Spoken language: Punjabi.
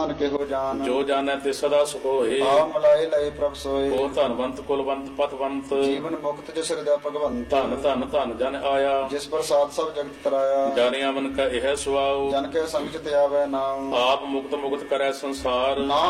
ਨਾਨਕ ਇਹੋ ਜਾਨ ਜੋ ਜਾਣੈ ਤੇ ਸਦਾ ਸੁਖ ਹੋਏ। ਆਪ ਮਲਾਏ ਲਏ ਪ੍ਰਭ ਸੋਏ। ਉਹ ਧਨਵੰਤ ਕੁਲਵੰਤ ਪਤਵੰਤ ਜੀਵਨ ਮੁਕਤ ਜਿਸ ਹਿਰਦੈ ਭਗਵੰਤ। ਧਨ ਧਨ ਧਨ ਜਨ ਆਇਆ। ਜਿਸ ਪ੍ਰਸਾਦ ਸਭ ਜਗਤ ਤਰਾਇਆ। ਜਾਣਿਆ ਮਨ ਕਾ ਇਹ ਸੁਆਉ। ਜਨ ਕੇ ਸੰਗ ਚ ਤੇ ਆਵੈ ਨਾਮ। ਆਪ ਮੁਕਤ ਮੁਕਤ ਕਰੈ ਸੰਸਾਰ।